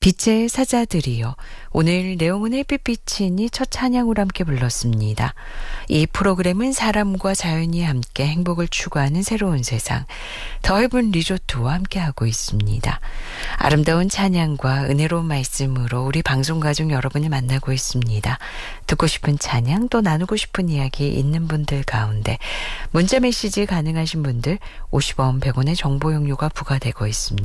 빛의 사자들이요. 오늘 내용은 햇빛비치니 첫 찬양으로 함께 불렀습니다. 이 프로그램은 사람과 자연이 함께 행복을 추구하는 새로운 세상, 더 헤븐 리조트와 함께하고 있습니다. 아름다운 찬양과 은혜로운 말씀으로 우리 방송 가족 여러분을 만나고 있습니다. 듣고 싶은 찬양, 또 나누고 싶은 이야기 있는 분들 가운데 문자 메시지 가능하신 분들 50원, 100원의 정보 용료가 부과되고 있습니다.